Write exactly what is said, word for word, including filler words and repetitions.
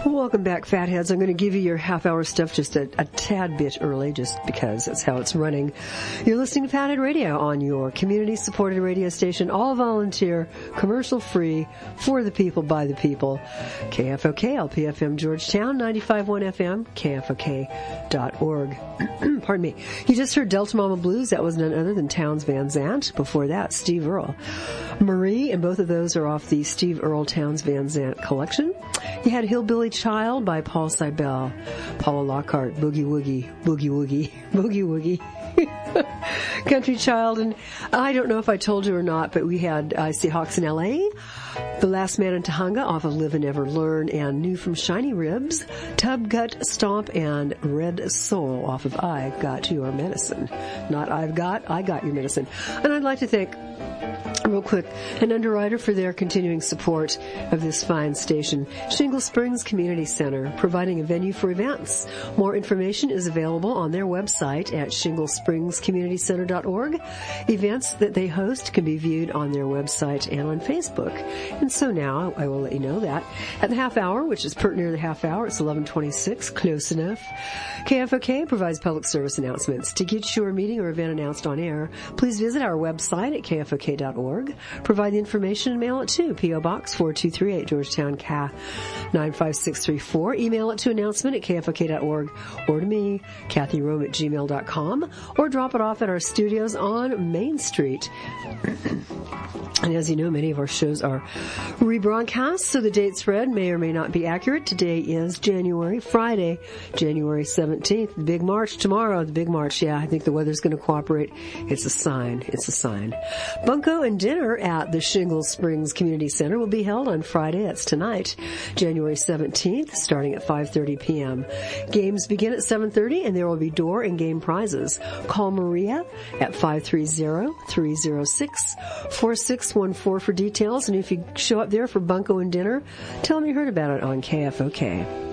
Welcome back, Fatheads. I'm going to give you your half-hour stuff just a, a tad bit early, just because that's how it's running. You're listening to Fathead Radio on your community-supported radio station, all volunteer, commercial-free, for the people, by the people. K F O K, L P F M Georgetown, ninety-five point one F M, K F O K dot org. Pardon me. You just heard Delta Mama Blues. That was none other than Townes Van Zandt. Before that, Steve Earle. Marie, and both of those are off the Steve Earle Townes Van Zandt collection. You had Hillbilly Child by Paul Cybele, Paula Lockhart, Boogie Woogie, Boogie Woogie, Boogie Woogie. Country Child, and I don't know if I told you or not, but we had uh, Seahawks in L A, The Last Man in Tahunga off of Live and Ever Learn, and new from Shiny Ribs, Tub Gut Stomp, and Red Soul off of I've Got Your Medicine. Not I've Got, I Got Your Medicine. And I'd like to thank, real quick, an underwriter for their continuing support of this fine station, Shingle Springs Community Center, providing a venue for events. More information is available on their website at shingle springs community center dot org. Events that they host can be viewed on their website and on Facebook. And so now I will let you know that at the half hour, which is pert near the half hour, it's eleven twenty-six, close enough. K F O K provides public service announcements. To get your meeting or event announced on air, please visit our website at K F O K dot org. Provide the information and mail it to P O Box four two three eight, Georgetown, C A nine five six three four. Email it to announcement at K F O K dot org or to me, Kathy Rome at gmail dot com, or drop it off at our studios on Main Street. And as you know, many of our shows are rebroadcast, so the date spread may or may not be accurate. Today is January, Friday, January seventeenth, the big march tomorrow, the big march. Yeah, I think the weather's going to cooperate. It's a sign. It's a sign. Bunko and dinner at the Shingle Springs Community Center will be held on Friday. That's tonight, January seventeenth, starting at five thirty p.m. Games begin at seven thirty, and there will be door and game prizes. Call Maria at five three zero, three zero six, four six one four for details, and if you show up there for Bunko and dinner, tell them you heard about it on K F O K.